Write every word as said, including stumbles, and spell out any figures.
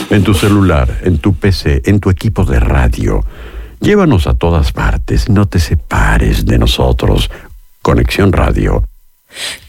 En tu celular, en tu P C, en tu equipo de radio. Llévanos a todas partes, no te separes de nosotros. Conexión Radio.